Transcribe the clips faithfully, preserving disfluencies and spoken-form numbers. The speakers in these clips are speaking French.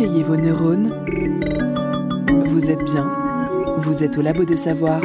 Éveillez vos neurones. Vous êtes bien. Vous êtes au Labo des Savoirs.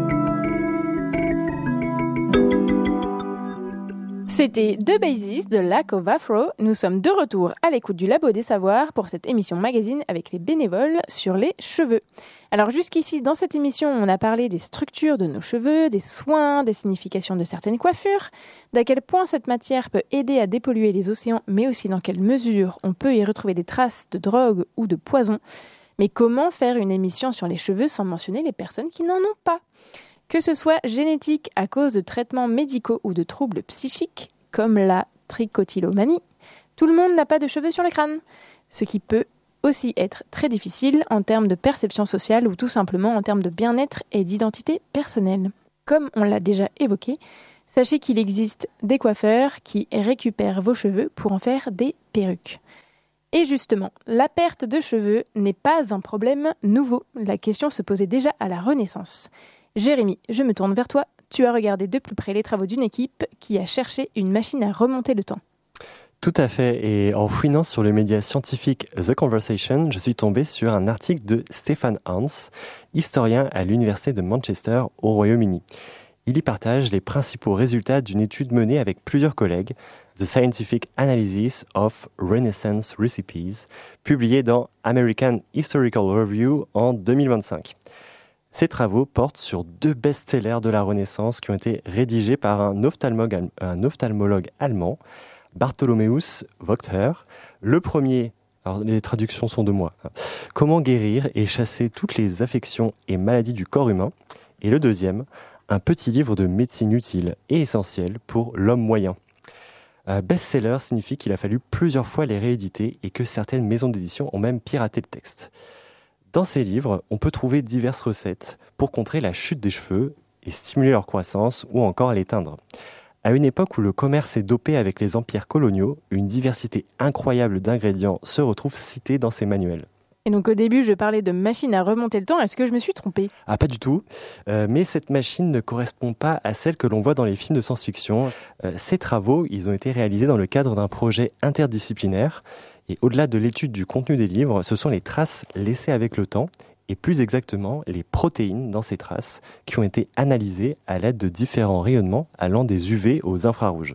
C'était The Basis de Lack of Afro. Nous sommes de retour à l'écoute du Labo des Savoirs pour cette émission magazine avec les bénévoles sur les cheveux. Alors jusqu'ici, dans cette émission, on a parlé des structures de nos cheveux, des soins, des significations de certaines coiffures, d'à quel point cette matière peut aider à dépolluer les océans, mais aussi dans quelle mesure on peut y retrouver des traces de drogue ou de poison. Mais comment faire une émission sur les cheveux sans mentionner les personnes qui n'en ont pas ? Que ce soit génétique à cause de traitements médicaux ou de troubles psychiques, comme la trichotillomanie, tout le monde n'a pas de cheveux sur le crâne, ce qui peut aussi être très difficile en termes de perception sociale ou tout simplement en termes de bien-être et d'identité personnelle. Comme on l'a déjà évoqué, sachez qu'il existe des coiffeurs qui récupèrent vos cheveux pour en faire des perruques. Et justement, la perte de cheveux n'est pas un problème nouveau. La question se posait déjà à la Renaissance. Jérémy, je me tourne vers toi. Tu as regardé de plus près les travaux d'une équipe qui a cherché une machine à remonter le temps. Tout à fait. Et en fouinant sur le média scientifique The Conversation, je suis tombé sur un article de Stefan Hans, historien à l'université de Manchester au Royaume-Uni. Il y partage les principaux résultats d'une étude menée avec plusieurs collègues, The Scientific Analysis of Renaissance Recipes, publiée dans American Historical Review en deux mille vingt-cinq. Ces travaux portent sur deux best-sellers de la Renaissance qui ont été rédigés par un ophtalmologue, un ophtalmologue allemand, Bartholomäus Wachter. Le premier, alors les traductions sont de moi, hein, Comment guérir et chasser toutes les affections et maladies du corps humain. Et le deuxième, un petit livre de médecine utile et essentielle pour l'homme moyen. Euh, best-seller signifie qu'il a fallu plusieurs fois les rééditer et que certaines maisons d'édition ont même piraté le texte. Dans ces livres, on peut trouver diverses recettes pour contrer la chute des cheveux et stimuler leur croissance ou encore l'éteindre. À une époque où le commerce est dopé avec les empires coloniaux, une diversité incroyable d'ingrédients se retrouve citée dans ces manuels. Et donc au début, je parlais de machine à remonter le temps. Est-ce que je me suis trompée ? Ah, pas du tout. Euh, mais cette machine ne correspond pas à celle que l'on voit dans les films de science-fiction. Euh, ces travaux, ils ont été réalisés dans le cadre d'un projet interdisciplinaire. Et au-delà de l'étude du contenu des livres, ce sont les traces laissées avec le temps, et plus exactement les protéines dans ces traces, qui ont été analysées à l'aide de différents rayonnements allant des U V aux infrarouges.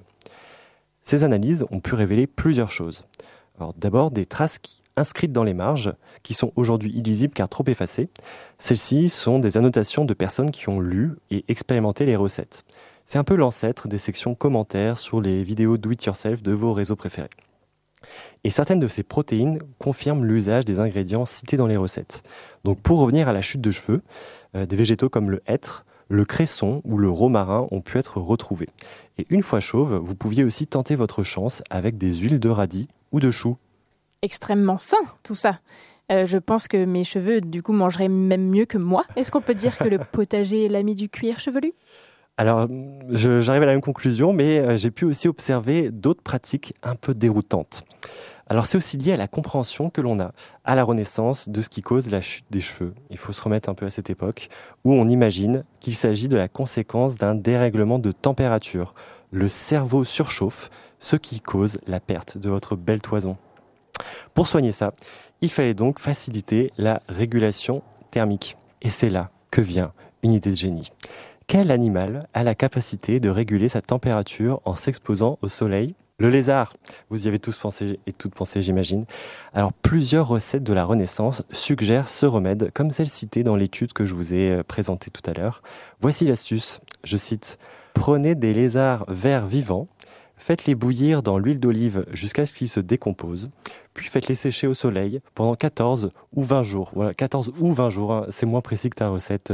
Ces analyses ont pu révéler plusieurs choses. Alors, d'abord, des traces qui, inscrites dans les marges, qui sont aujourd'hui illisibles car trop effacées. Celles-ci sont des annotations de personnes qui ont lu et expérimenté les recettes. C'est un peu l'ancêtre des sections commentaires sur les vidéos do-it-yourself de vos réseaux préférés. Et certaines de ces protéines confirment l'usage des ingrédients cités dans les recettes. Donc pour revenir à la chute de cheveux, euh, des végétaux comme le hêtre, le cresson ou le romarin ont pu être retrouvés. Et une fois chauve, vous pouviez aussi tenter votre chance avec des huiles de radis ou de chou. Extrêmement sain tout ça. Euh, je pense que mes cheveux du coup mangeraient même mieux que moi. Est-ce qu'on peut dire que le potager est l'ami du cuir chevelu ? Alors, je, j'arrive à la même conclusion, mais euh, j'ai pu aussi observer d'autres pratiques un peu déroutantes. Alors, c'est aussi lié à la compréhension que l'on a à la Renaissance de ce qui cause la chute des cheveux. Il faut se remettre un peu à cette époque où on imagine qu'il s'agit de la conséquence d'un dérèglement de température. Le cerveau surchauffe, ce qui cause la perte de votre belle toison. Pour soigner ça, il fallait donc faciliter la régulation thermique. Et c'est là que vient une idée de génie. Quel animal a la capacité de réguler sa température en s'exposant au soleil ? Le lézard. Vous y avez tous pensé et toutes pensé, j'imagine. Alors, plusieurs recettes de la Renaissance suggèrent ce remède, comme celle citée dans l'étude que je vous ai présentée tout à l'heure. Voici l'astuce, je cite « Prenez des lézards verts vivants, faites-les bouillir dans l'huile d'olive jusqu'à ce qu'ils se décomposent, puis faites-les sécher au soleil pendant quatorze ou vingt jours. » Voilà, quatorze ou vingt jours, hein, c'est moins précis que ta recette.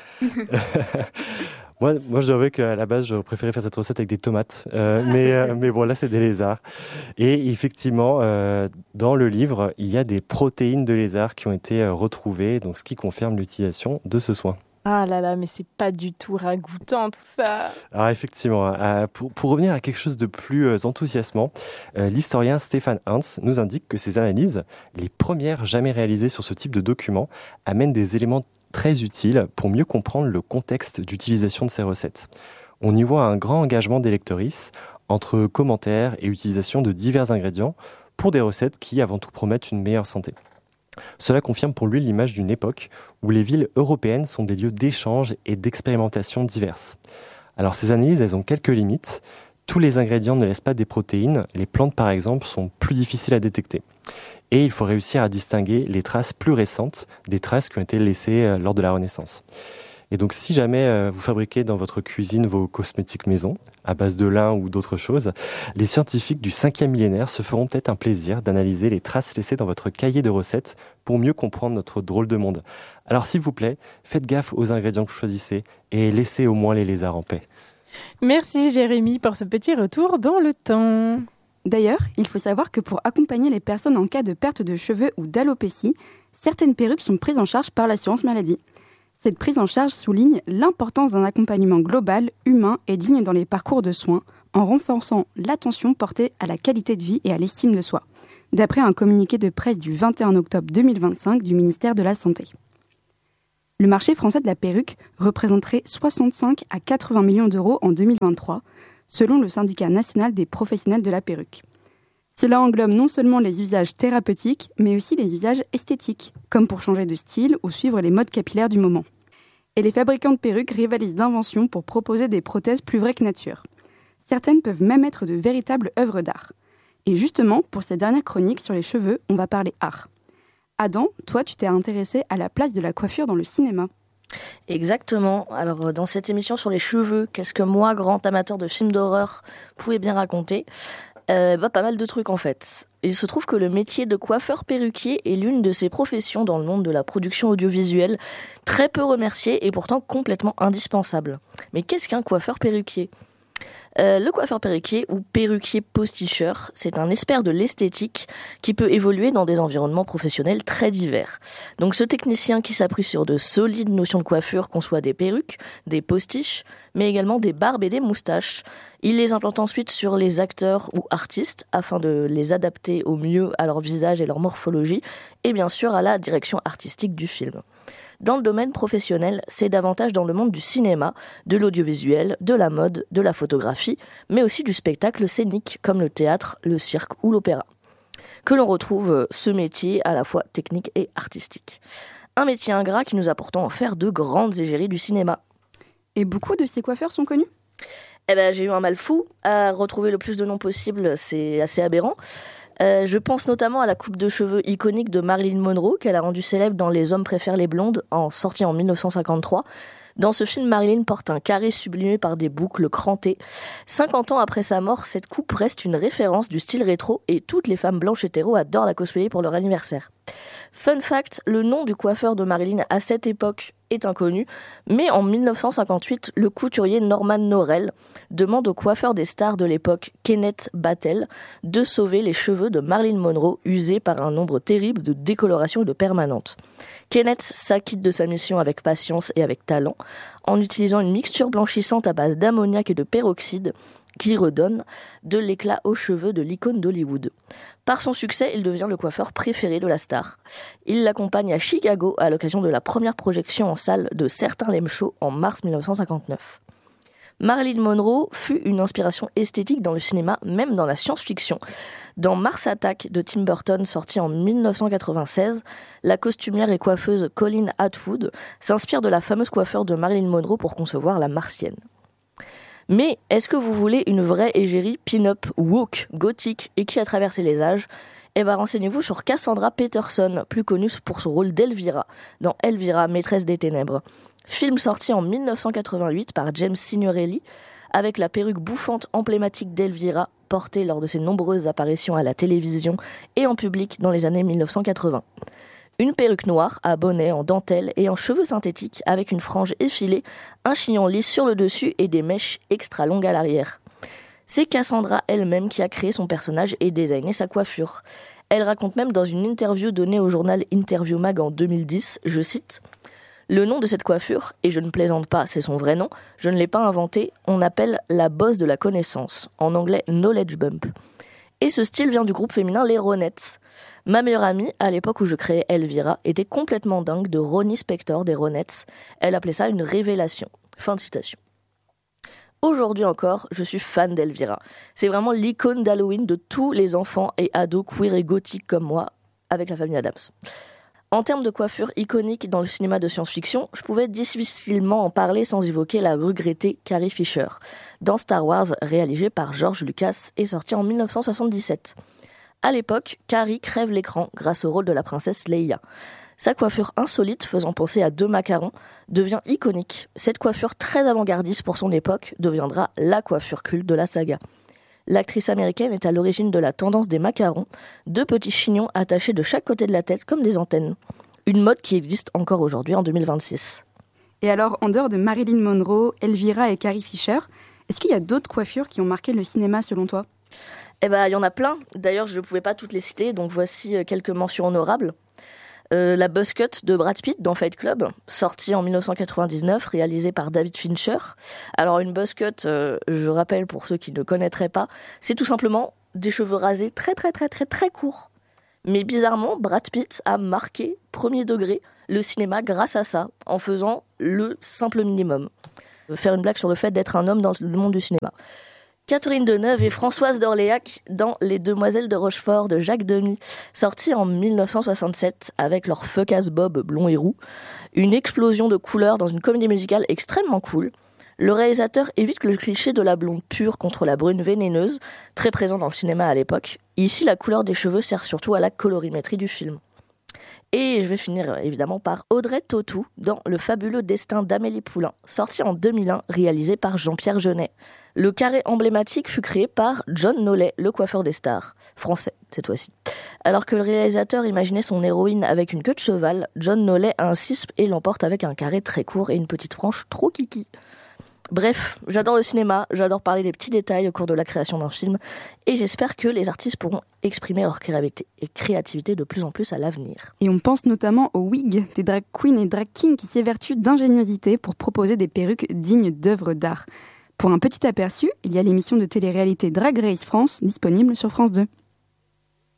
Moi, moi, je dois avouer qu'à la base, je préférais faire cette recette avec des tomates. Euh, mais, euh, mais bon, là, c'est des lézards. Et effectivement, euh, dans le livre, il y a des protéines de lézards qui ont été retrouvées, donc ce qui confirme l'utilisation de ce soin. Ah là là, mais c'est pas du tout ragoûtant tout ça. Alors effectivement, euh, pour, pour revenir à quelque chose de plus euh, enthousiasmant, euh, l'historien Stefan Hans nous indique que ces analyses, les premières jamais réalisées sur ce type de document, amènent des éléments très utiles pour mieux comprendre le contexte d'utilisation de ces recettes. On y voit un grand engagement des lectrices entre commentaires et utilisation de divers ingrédients pour des recettes qui, avant tout, promettent une meilleure santé. Cela confirme pour lui l'image d'une époque où les villes européennes sont des lieux d'échange et d'expérimentation diverses. Alors ces analyses, elles ont quelques limites. Tous les ingrédients ne laissent pas des protéines. Les plantes, par exemple, sont plus difficiles à détecter. Et il faut réussir à distinguer les traces plus récentes des traces qui ont été laissées lors de la Renaissance. Et donc, si jamais vous fabriquez dans votre cuisine vos cosmétiques maison, à base de lin ou d'autres choses, les scientifiques du cinquième millénaire se feront peut-être un plaisir d'analyser les traces laissées dans votre cahier de recettes pour mieux comprendre notre drôle de monde. Alors, s'il vous plaît, faites gaffe aux ingrédients que vous choisissez et laissez au moins les lézards en paix. Merci Jérémy pour ce petit retour dans le temps. D'ailleurs, il faut savoir que pour accompagner les personnes en cas de perte de cheveux ou d'alopécie, certaines perruques sont prises en charge par l'assurance maladie. Cette prise en charge souligne l'importance d'un accompagnement global, humain et digne dans les parcours de soins, en renforçant l'attention portée à la qualité de vie et à l'estime de soi, d'après un communiqué de presse du vingt et un octobre deux mille vingt-cinq du ministère de la Santé. Le marché français de la perruque représenterait soixante-cinq à quatre-vingts millions d'euros en deux mille vingt-trois, selon le syndicat national des professionnels de la perruque. Cela englobe non seulement les usages thérapeutiques, mais aussi les usages esthétiques, comme pour changer de style ou suivre les modes capillaires du moment. Et les fabricants de perruques rivalisent d'inventions pour proposer des prothèses plus vraies que nature. Certaines peuvent même être de véritables œuvres d'art. Et justement, pour cette dernière chronique sur les cheveux, on va parler art. Adam, toi, tu t'es intéressé à la place de la coiffure dans le cinéma. Exactement. Alors, dans cette émission sur les cheveux, qu'est-ce que moi, grand amateur de films d'horreur, pouvais bien raconter ? Euh, bah, pas mal de trucs en fait. Il se trouve que le métier de coiffeur perruquier est l'une de ces professions dans le monde de la production audiovisuelle, très peu remerciée et pourtant complètement indispensable. Mais qu'est-ce qu'un coiffeur perruquier ? Euh, le coiffeur perruquier ou perruquier posticheur, c'est un expert de l'esthétique qui peut évoluer dans des environnements professionnels très divers. Donc ce technicien qui s'appuie sur de solides notions de coiffure conçoit des perruques, des postiches, mais également des barbes et des moustaches. Il les implante ensuite sur les acteurs ou artistes afin de les adapter au mieux à leur visage et leur morphologie et bien sûr à la direction artistique du film. Dans le domaine professionnel, c'est davantage dans le monde du cinéma, de l'audiovisuel, de la mode, de la photographie, mais aussi du spectacle scénique comme le théâtre, le cirque ou l'opéra, que l'on retrouve ce métier à la fois technique et artistique. Un métier ingrat qui nous a pourtant offert de grandes égéries du cinéma. Et beaucoup de ces coiffeurs sont connus ? Eh ben, j'ai eu un mal fou à retrouver le plus de noms possible, c'est assez aberrant. Euh, je pense notamment à la coupe de cheveux iconique de Marilyn Monroe, qu'elle a rendue célèbre dans Les Hommes préfèrent les blondes, en sorti en dix-neuf cent cinquante-trois. Dans ce film, Marilyn porte un carré sublimé par des boucles crantées. cinquante ans après sa mort, cette coupe reste une référence du style rétro et toutes les femmes blanches hétéros adorent la cosplayer pour leur anniversaire. Fun fact, le nom du coiffeur de Marilyn à cette époque est inconnu, mais en dix-neuf cent cinquante-huit, le couturier Norman Norell demande au coiffeur des stars de l'époque, Kenneth Battel, de sauver les cheveux de Marilyn Monroe usés par un nombre terrible de décolorations et de permanentes. Kenneth s'acquitte de sa mission avec patience et avec talent, en utilisant une mixture blanchissante à base d'ammoniac et de peroxyde qui redonne de l'éclat aux cheveux de l'icône d'Hollywood. Par son succès, il devient le coiffeur préféré de la star. Il l'accompagne à Chicago à l'occasion de la première projection en salle de Certain Lame Show en mars dix-neuf cent cinquante-neuf. Marilyn Monroe fut une inspiration esthétique dans le cinéma, même dans la science-fiction. Dans Mars Attack de Tim Burton, sorti en dix-neuf cent quatre-vingt-seize, la costumière et coiffeuse Colleen Atwood s'inspire de la fameuse coiffure de Marilyn Monroe pour concevoir la Martienne. Mais est-ce que vous voulez une vraie égérie pin-up, woke, gothique et qui a traversé les âges ? Eh bien, renseignez-vous sur Cassandra Peterson, plus connue pour son rôle d'Elvira, dans Elvira, maîtresse des ténèbres. Film sorti en dix-neuf cent quatre-vingt-huit par James Signorelli, avec la perruque bouffante emblématique d'Elvira, portée lors de ses nombreuses apparitions à la télévision et en public dans les années dix-neuf cent quatre-vingts. Une perruque noire à bonnet en dentelle et en cheveux synthétiques avec une frange effilée, un chignon lisse sur le dessus et des mèches extra longues à l'arrière. C'est Cassandra elle-même qui a créé son personnage et designé sa coiffure. Elle raconte même dans une interview donnée au journal Interview Mag en deux mille dix, je cite « Le nom de cette coiffure, et je ne plaisante pas, c'est son vrai nom, je ne l'ai pas inventé, on appelle la bosse de la connaissance, en anglais knowledge bump. Et ce style vient du groupe féminin Les Ronettes. Ma meilleure amie, à l'époque où je créais Elvira, était complètement dingue de Ronnie Spector des Ronettes. Elle appelait ça une révélation. » Fin de citation. Aujourd'hui encore, je suis fan d'Elvira. C'est vraiment l'icône d'Halloween de tous les enfants et ados queer et gothiques comme moi, avec la famille Addams. En termes de coiffure iconique dans le cinéma de science-fiction, je pouvais difficilement en parler sans évoquer la regrettée Carrie Fisher, dans Star Wars, réalisé par George Lucas et sorti en dix-neuf cent soixante-dix-sept. À l'époque, Carrie crève l'écran grâce au rôle de la princesse Leia. Sa coiffure insolite, faisant penser à deux macarons, devient iconique. Cette coiffure très avant-gardiste pour son époque deviendra la coiffure culte de la saga. L'actrice américaine est à l'origine de la tendance des macarons, deux petits chignons attachés de chaque côté de la tête comme des antennes. Une mode qui existe encore aujourd'hui en deux mille vingt-six. Et alors, en dehors de Marilyn Monroe, Elvira et Carrie Fisher, est-ce qu'il y a d'autres coiffures qui ont marqué le cinéma selon toi ? Eh ben, il y en a plein. D'ailleurs, je ne pouvais pas toutes les citer, donc voici quelques mentions honorables. Euh, la buzz cut de Brad Pitt dans Fight Club, sortie en dix-neuf cent quatre-vingt-dix-neuf, réalisée par David Fincher. Alors une buzz cut, euh, je rappelle pour ceux qui ne connaîtraient pas, c'est tout simplement des cheveux rasés très très très très très courts. Mais bizarrement, Brad Pitt a marqué, premier degré, le cinéma grâce à ça, en faisant le simple minimum. Faire une blague sur le fait d'être un homme dans le monde du cinéma. Catherine Deneuve et Françoise d'Orléac dans Les Demoiselles de Rochefort de Jacques Demy, sorti en dix-neuf cent soixante-sept avec leur fuck-ass bob blond et roux. Une explosion de couleurs dans une comédie musicale extrêmement cool. Le réalisateur évite le cliché de la blonde pure contre la brune vénéneuse, très présent dans le cinéma à l'époque. Ici, la couleur des cheveux sert surtout à la colorimétrie du film. Et je vais finir évidemment par Audrey Tautou dans Le fabuleux destin d'Amélie Poulain, sorti en deux mille un, réalisé par Jean-Pierre Jeunet. Le carré emblématique fut créé par John Nollet, le coiffeur des stars, français cette fois-ci. Alors que le réalisateur imaginait son héroïne avec une queue de cheval, John Nollet insiste et l'emporte avec un carré très court et une petite frange trop kiki. Bref, j'adore le cinéma, j'adore parler des petits détails au cours de la création d'un film et j'espère que les artistes pourront exprimer leur créativité de plus en plus à l'avenir. Et on pense notamment aux wigs des drag queens et drag kings qui s'évertuent d'ingéniosité pour proposer des perruques dignes d'œuvres d'art. Pour un petit aperçu, il y a l'émission de télé-réalité Drag Race France disponible sur France deux.